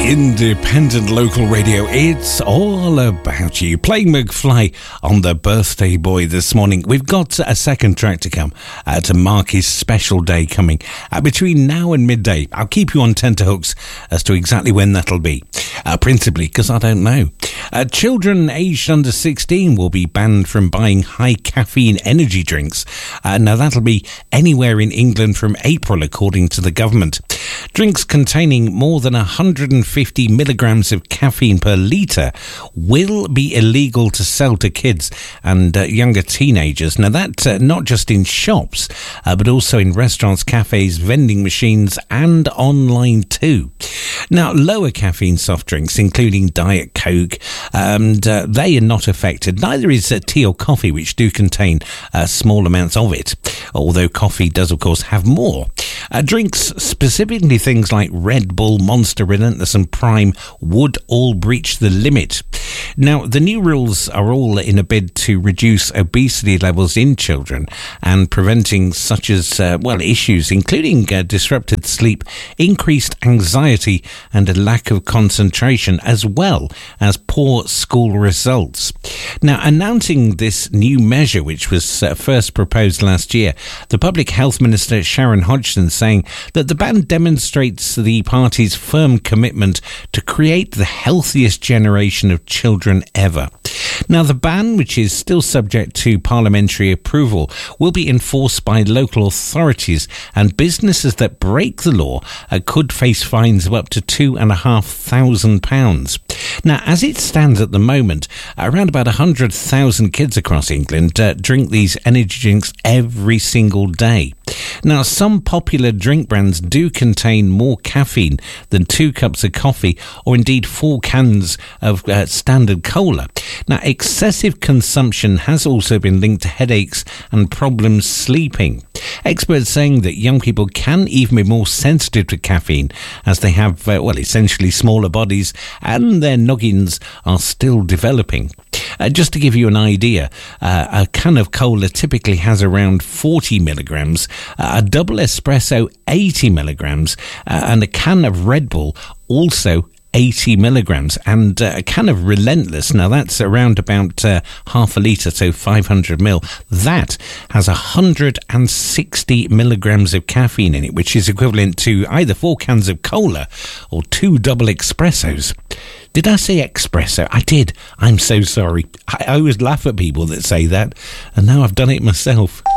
Independent local radio, it's all about you. Playing McFly on the Birthday Boy this morning. We've got a second track to come to mark his special day coming between now and midday. I'll keep you on tenterhooks as to exactly when that'll be. Principally because I don't know. Children aged under 16 will be banned from buying high caffeine energy drinks. Now that'll be anywhere in England from April, according to the government. Drinks containing more than 150 milligrams of caffeine per litre will be illegal to sell to kids and younger teenagers. Now that's not just in shops, but also in restaurants, cafes, vending machines and online too. Now lower caffeine soft drinks, including Diet Coke, they are not affected. Neither is tea or coffee, which do contain small amounts of it, although coffee does of course have more. Drinks, specifically things like Red Bull, Monster, Relentless and Prime, would all breach the limit. Now, the new rules are all in a bid to reduce obesity levels in children and preventing such as, issues including disrupted sleep, increased anxiety and a lack of concentration, as well as poor school results. Now, announcing this new measure, which was first proposed last year, the Public Health Minister Sharon Hodgson saying that the ban demonstrates the party's firm commitment to create the healthiest generation of children ever. Now, the ban, which is still subject to parliamentary approval, will be enforced by local authorities, and businesses that break the law could face fines of up to £2,500. Now, as it stands at the moment, around about 100,000 kids across England drink these energy drinks every single day. Now, some popular drink brands do contain more caffeine than 2 cups of coffee or indeed 4 cans of standard cola. Now, excessive consumption has also been linked to headaches and problems sleeping. Experts saying that young people can even be more sensitive to caffeine as they have, essentially smaller bodies and their noggins are still developing. Just to give you an idea, a can of cola typically has around 40 milligrams, a double espresso 80 milligrams, and a can of Red Bull also 80 milligrams, and a can of Relentless, now that's around about half a litre, so 500 ml, that has 160 milligrams of caffeine in it, which is equivalent to either 4 cans of cola or 2 double espressos. Did I say espresso? I did. I'm so sorry. I always laugh at people that say that, and now I've done it myself.